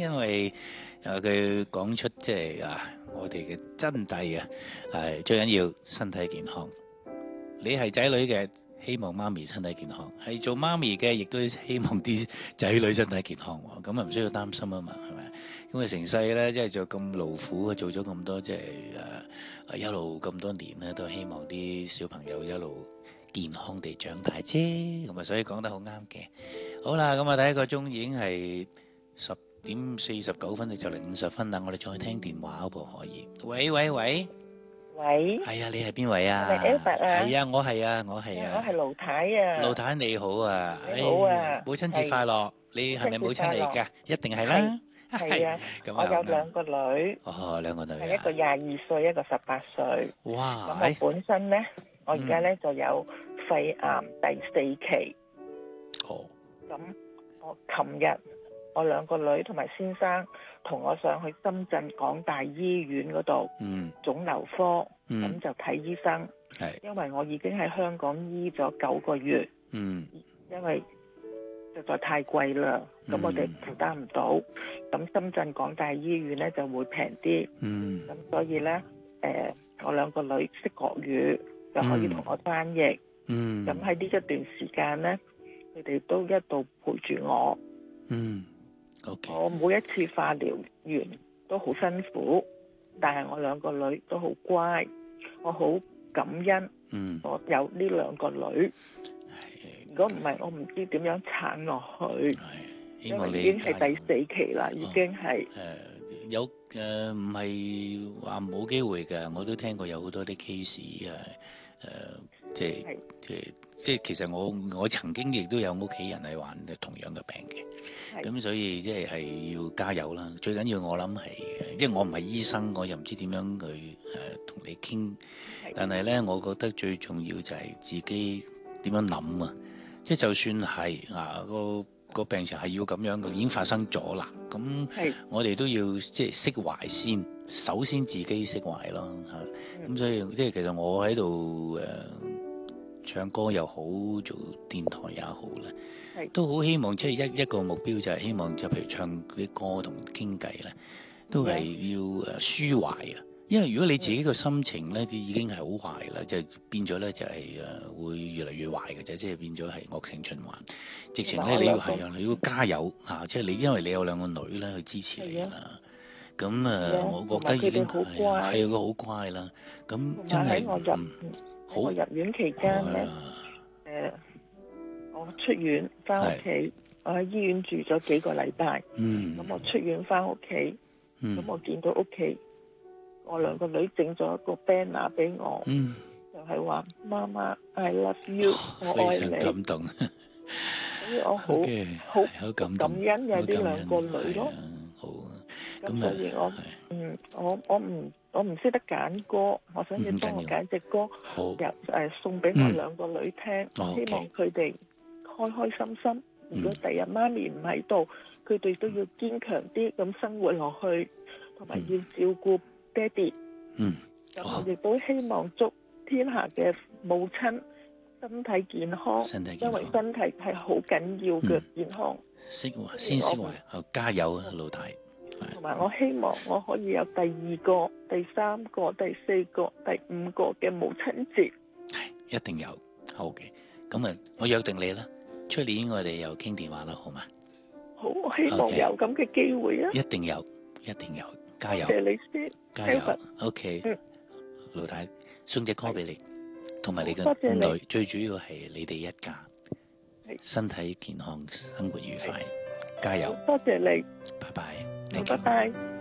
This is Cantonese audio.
因為佢講出即係我哋嘅真諦啊，係最緊要身體健康。你係仔女嘅，希望媽咪身體健康；係做媽咪嘅，亦都希望啲仔女身體健康。咁啊唔需要擔心啊嘛，係咪？咁啊成世咧，即係做咁勞苦，做咗咁多，即係一路咁多年咧，都希望啲小朋友一路健康地長大啫。咁啊，所以講得好啱嘅。好啦，咁啊，第一個鐘已經係10:49，就嚟50分啦。我哋再聽電話好唔可以？喂， 喂， 係啊，你係邊位啊？ 係 Albert 啊？ 係啊，我係啊。 我係盧太啊。 盧太你好啊， 你好啊， 母親節快樂！你係咪母親嚟㗎？一定係啦。 係啊，我有兩個女。 哦，兩個女啊。 係一個22歲，一個18歲。 哇！ 咁我本身咧，我而家咧就有肺癌第4期。 哦。 咁我琴日我兩個女同埋先生同我上去深圳港大醫院嗰度，腫瘤科，咁就睇醫生。係。因為我已經喺香港醫咗9個月。因為實在太貴啦，咁我哋負擔唔到，咁深圳港大醫院咧就會平啲，咁所以咧，我兩個女識國語，就可以同我翻譯，咁喺呢一段時間咧，佢哋都一度陪住我，我每一次化療完都好辛苦，但係我兩個女都好乖，我好感恩，我有呢兩個女。如果唔係，我唔知點樣撐落去，因為已經係第4期啦，已經係有唔係話冇機會嘅，我都聽過有好多啲 case 即係其實我曾經亦都有屋企人係患同樣嘅病嘅，咁所以即係要加油啦。最緊要我諗係，因為我唔係醫生，我又唔知點樣去同你傾，但係咧，我覺得最重要就係自己點樣諗啊。即係就算係個病情係要咁樣嘅，已經發生咗啦。咁我哋都要即係釋懷先，首先自己釋懷咯嚇。咁所以即係其實我喺度唱歌又好，做電台也好咧，都好希望即係一個目標就係希望就譬如唱啲歌同傾偈咧，都係要抒懷啊。因為如果你自己個心情咧，已經係好壞啦，就變咗咧就係會越嚟越壞嘅啫，即係變咗係惡性循環。直情咧你要加油嚇，即係你因為你有兩個女咧去支持你啦。咁我覺得已經係個好乖啦。咁真係我入院期間咧，我出院翻屋企，我喺醫院住咗幾個禮拜。咁我出院翻屋企，咁我見到屋企。我兩個女整咗一個 banner 俾我，就係話媽媽 I love you，我愛你。 非常感動， 所以我好感恩有呢兩個女咯。 好， 咁所以我唔識得揀歌，我想你幫我揀隻歌，送俾我兩個女聽，希望佢哋開開心心。如果第日媽咪唔喺度，佢哋都要堅強啲咁生活落去，同埋要照顧爹哋，咁我亦都希望祝天下嘅母親身體健康，因為身體係好緊要嘅健康。 先釋懷，加油啊，老大！ 同埋我希望我可以有第2個、第3個、第4個、第5個嘅母親節。 係一定有，好嘅。咁啊，我約定你啦，出年我哋又傾電話啦，好嘛？ 好，我希望有咁嘅機會啊！ 一定有，一定有。加油！ 謝你先， 加油 ！OK，老太送隻歌俾你，同埋你嘅女，最主要係你哋一家身體健康，生活愉快，加油！ 多謝你， 拜拜， 拜拜。